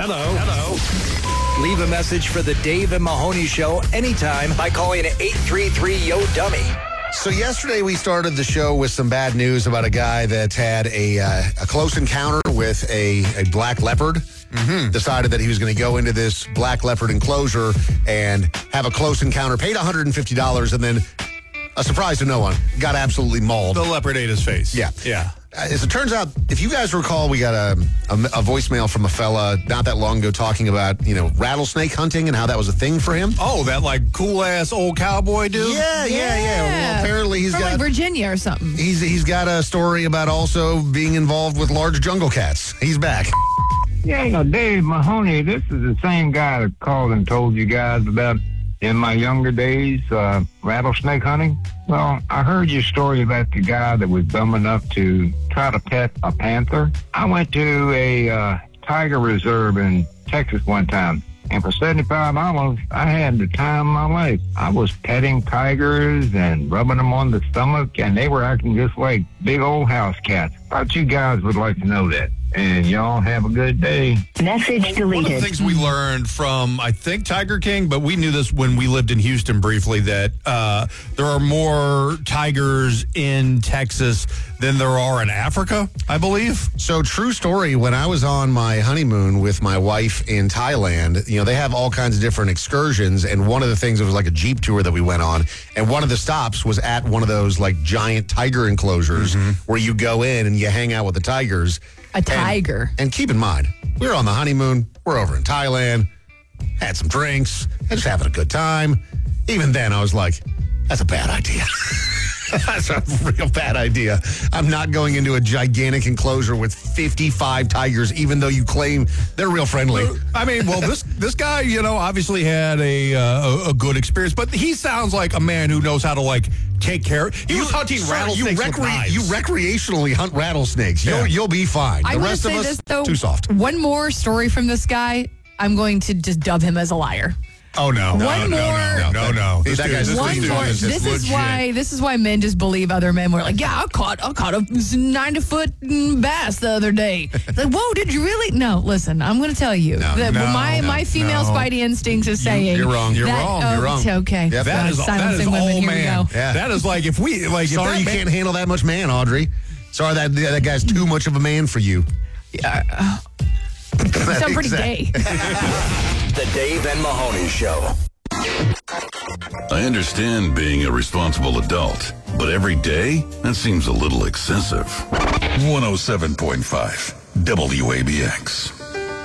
Hello. Leave a message for the Dave and Mahoney Show anytime by calling 833-YO-DUMMY. So yesterday we started the show with some bad news about a guy that had a close encounter with a black leopard. Decided that he was going to go into this black leopard enclosure and have a close encounter, paid $150, and then, a surprise to no one, got absolutely mauled. The leopard ate his face. Yeah. As it turns out, if you guys recall, we got a voicemail from a fella not that long ago talking about, rattlesnake hunting and how that was a thing for him. Oh, that cool-ass old cowboy dude? Yeah. Well, apparently he's got Virginia or something. He's got a story about also being involved with large jungle cats. He's back. Yeah, Dave Mahoney, this is the same guy that called and told you guys about in my younger days, rattlesnake hunting. Well, I heard your story about the guy that was dumb enough to try to pet a panther. I went to a tiger reserve in Texas one time, and for $75, I had the time of my life. I was petting tigers and rubbing them on the stomach, and they were acting just like big old house cats. Thought you guys would like to know that. And y'all have a good day. Message deleted. One of the things we learned from, I think, Tiger King, but we knew this when we lived in Houston briefly, that there are more tigers in Texas than there are in Africa, I believe. So, true story, when I was on my honeymoon with my wife in Thailand, they have all kinds of different excursions, and one of the things, it was like a Jeep tour that we went on, and one of the stops was at one of those, giant tiger enclosures where you go in and you hang out with the tigers. A tiger. And keep in mind, we're on the honeymoon. We're over in Thailand. Had some drinks. Just having a good time. Even then, I was like, that's a bad idea. That's a real bad idea. I'm not going into a gigantic enclosure with 55 tigers, even though you claim they're real friendly. I mean, well, this guy, obviously had a good experience, but he sounds like a man who knows how to, take care. He was hunting rattlesnakes with knives. You recreationally hunt rattlesnakes. You'll be fine. I'm the rest of us, too soft. One more story from this guy. I'm going to just dub him as a liar. Oh no! One more. No. This is why men just believe other men. Were like, yeah, I caught a 90-foot bass the other day. Like, whoa, did you really? No, listen, I'm going to tell you that my female spidey instincts is saying you're wrong. You're wrong. You're wrong. It's okay. Yep. That is all man. Yeah. That is if we Sorry, you can't handle that much man, Audrey. Sorry, that guy's too much of a man for you. Yeah. You sound pretty gay. The Dave and Mahoney Show. I understand being a responsible adult, but every day, that seems a little excessive. 107.5 WABX.